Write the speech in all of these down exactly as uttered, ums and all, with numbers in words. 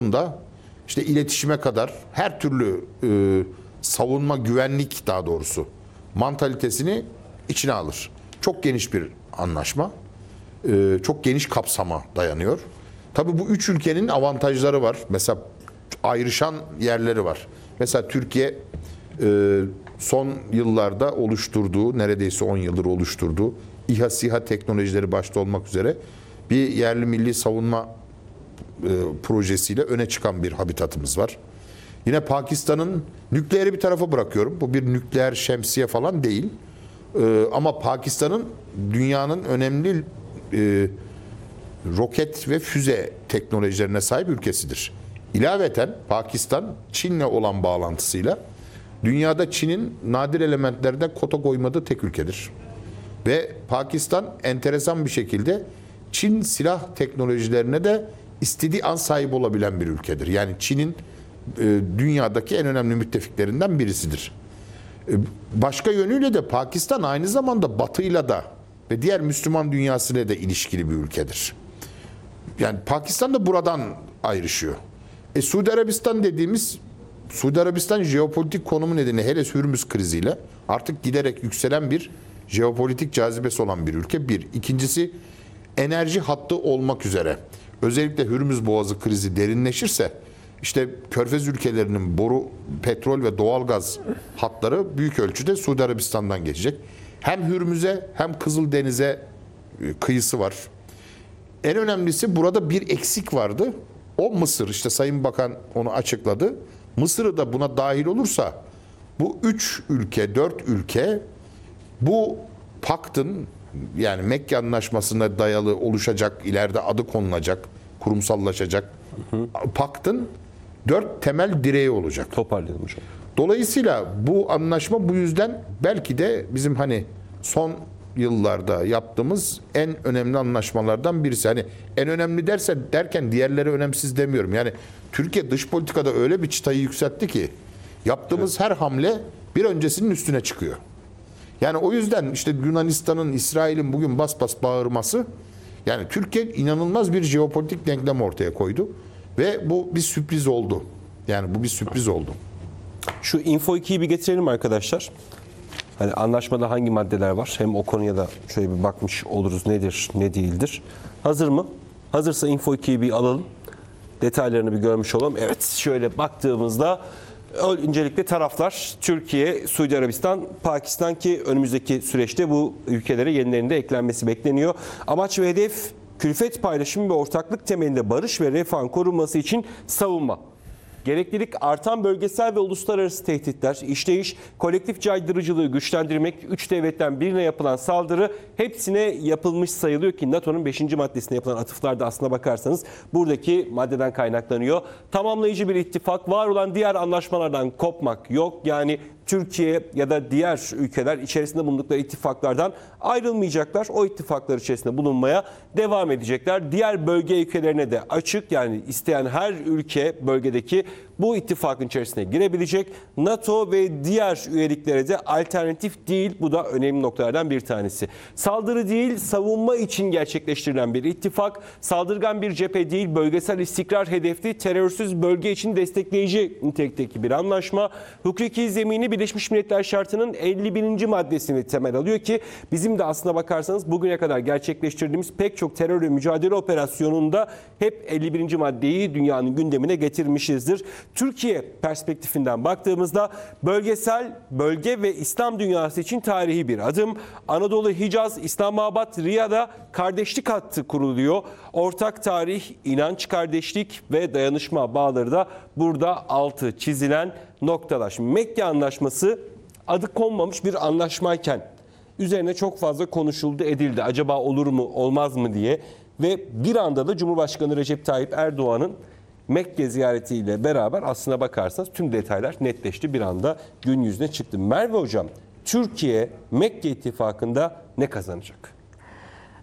da işte iletişime kadar her türlü e, savunma, güvenlik daha doğrusu mantalitesini içine alır. Çok geniş bir anlaşma, e, çok geniş kapsama dayanıyor. Tabii bu üç ülkenin avantajları var. Mesela ayrışan yerleri var. Mesela Türkiye e, son yıllarda oluşturduğu, neredeyse on yıldır oluşturduğu İHA SİHA teknolojileri başta olmak üzere bir yerli milli savunma e, projesiyle öne çıkan bir habitatımız var. Yine Pakistan'ın nükleeri bir tarafa bırakıyorum. Bu bir nükleer şemsiye falan değil. E, ama Pakistan'ın dünyanın önemli e, roket ve füze teknolojilerine sahip ülkesidir. İlaveten Pakistan Çin'le olan bağlantısıyla dünyada Çin'in nadir elementlerden kota koymadığı tek ülkedir. Ve Pakistan enteresan bir şekilde Çin silah teknolojilerine de istediği an sahip olabilen bir ülkedir. Yani Çin'in e, dünyadaki en önemli müttefiklerinden birisidir. E, başka yönüyle de Pakistan aynı zamanda Batı'yla da ve diğer Müslüman dünyasıyla da ilişkili bir ülkedir. Yani Pakistan da buradan ayrışıyor. E, Suudi Arabistan dediğimiz, Suudi Arabistan jeopolitik konumu nedeniyle hele Hürmüz kriziyle artık giderek yükselen bir jeopolitik cazibesi olan bir ülke. Bir. İkincisi enerji hattı olmak üzere. Özellikle Hürmüz Boğazı krizi derinleşirse işte Körfez ülkelerinin boru, petrol ve doğalgaz hatları büyük ölçüde Suudi Arabistan'dan geçecek. Hem Hürmüz'e hem Kızıldeniz'e kıyısı var. En önemlisi burada bir eksik vardı. O Mısır. İşte Sayın Bakan onu açıkladı. Mısır'ı da buna dahil olursa bu üç ülke, dört ülke bu paktın yani Mekke Anlaşması'na dayalı oluşacak, ileride adı konulacak, kurumsallaşacak hı hı. paktın dört temel direği olacak. Toparlayalım hocam. Dolayısıyla bu anlaşma bu yüzden belki de bizim hani son yıllarda yaptığımız en önemli anlaşmalardan birisi. Hani en önemli derse derken diğerleri önemsiz demiyorum. Yani Türkiye dış politikada öyle bir çıtayı yükseltti ki yaptığımız evet. her hamle bir öncesinin üstüne çıkıyor. Yani o yüzden işte Yunanistan'ın, İsrail'in bugün bas bas bağırması, yani Türkiye inanılmaz bir jeopolitik denklem ortaya koydu ve bu bir sürpriz oldu. Yani bu bir sürpriz oldu. Şu Info ikiyi bir getirelim arkadaşlar. Hani anlaşmada hangi maddeler var? Hem o konuya da şöyle bir bakmış oluruz, nedir, ne değildir. Hazır mı? Hazırsa Info ikiyi bir alalım. Detaylarını bir görmüş olalım. Evet, şöyle baktığımızda öncelikle taraflar Türkiye, Suudi Arabistan, Pakistan ki önümüzdeki süreçte bu ülkelere yenilerinde eklenmesi bekleniyor. Amaç ve hedef külfet paylaşımı ve ortaklık temelinde barış ve refahın korunması için savunma. Gereklilik artan bölgesel ve uluslararası tehditler, işleyiş, kolektif caydırıcılığı güçlendirmek, üç devletten birine yapılan saldırı hepsine yapılmış sayılıyor ki NATO'nun beşinci maddesine yapılan atıflarda aslına bakarsanız buradaki maddeden kaynaklanıyor. Tamamlayıcı bir ittifak, var olan diğer anlaşmalardan kopmak yok. Yani Türkiye ya da diğer ülkeler içerisinde bulundukları ittifaklardan ayrılmayacaklar. O ittifaklar içerisinde bulunmaya devam edecekler. Diğer bölge ülkelerine de açık, yani isteyen her ülke bölgedeki bu ittifakın içerisine girebilecek. NATO ve diğer üyeliklere de alternatif değil. Bu da önemli noktalardan bir tanesi. Saldırı değil, savunma için gerçekleştirilen bir ittifak. Saldırgan bir cephe değil, bölgesel istikrar hedefli, terörsüz bölge için destekleyici nitelikteki bir anlaşma. Hukuki zemini Birleşmiş Milletler Şartı'nın elli birinci maddesini temel alıyor ki bizim de aslına bakarsanız bugüne kadar gerçekleştirdiğimiz pek çok terörle mücadele operasyonunda hep elli birinci maddeyi dünyanın gündemine getirmişizdir. Türkiye perspektifinden baktığımızda bölgesel, bölge ve İslam dünyası için tarihi bir adım. Anadolu, Hicaz, İslamabad, Riyad'a kardeşlik hattı kuruluyor. Ortak tarih, inanç, kardeşlik ve dayanışma bağları da burada altı çizilen noktalar. Şimdi Mekke Anlaşması adı konmamış bir anlaşmayken üzerine çok fazla konuşuldu, edildi. Acaba olur mu, olmaz mı diye ve bir anda da Cumhurbaşkanı Recep Tayyip Erdoğan'ın Mekke ziyaretiyle beraber aslına bakarsanız tüm detaylar netleşti, bir anda gün yüzüne çıktı. Merve Hocam, Türkiye Mekke ittifakında ne kazanacak?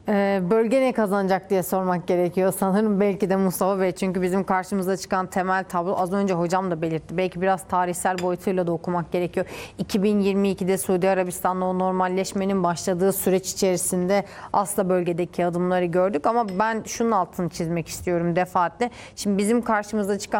Ee, bölge ne kazanacak diye sormak gerekiyor sanırım, belki de Mustafa Bey. Çünkü bizim karşımıza çıkan temel tablo, az önce hocam da belirtti, belki biraz tarihsel boyutuyla da okumak gerekiyor. iki bin yirmi ikide Suudi Arabistan'la o normalleşmenin başladığı süreç içerisinde aslında bölgedeki adımları gördük. Ama ben şunun altını çizmek istiyorum defaatle. Şimdi bizim karşımıza çıkan